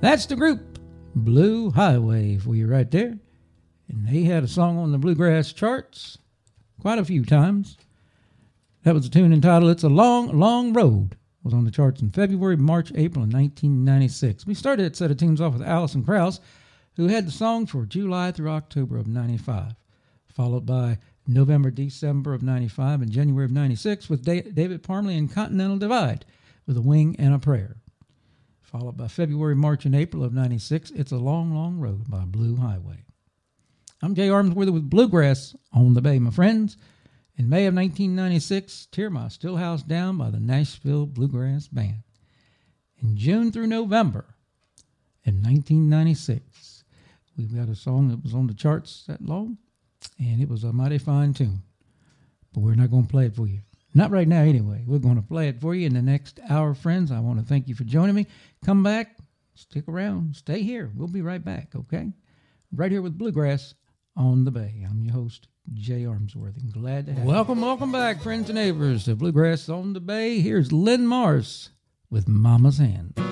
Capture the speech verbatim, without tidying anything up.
That's the group Blue Highway for you right there. And they had a song on the bluegrass charts quite a few times. That was a tune entitled It's a Long, Long Road. It was on the charts in February, March, April of nineteen ninety-six. We started that set of tunes off with Alison Krauss, who had the song for July through October of ninety-five, followed by November, December of ninety-five, and January of ninety-six with David Parmley and Continental Divide with A Wing and a Prayer. Followed by February, March, and April of ninety-six, It's a Long, Long Road by Blue Highway. I'm Jay Armsworthy with Bluegrass on the Bay, my friends. In May of nineteen ninety-six, Tear My Stillhouse Down by the Nashville Bluegrass Band. In June through November in nineteen ninety-six, we've got a song that was on the charts that long, and it was a mighty fine tune. But we're not going to play it for you. Not right now, anyway. We're going to play it for you in the next hour, friends. I want to thank you for joining me. Come back, stick around, stay here. We'll be right back, okay? Right here with Bluegrass on the Bay. I'm your host, Jay Armsworthy. Glad to have you. Welcome, welcome back, friends and neighbors, to Bluegrass on the Bay. Here's Lynn Morris with Mama's Hand.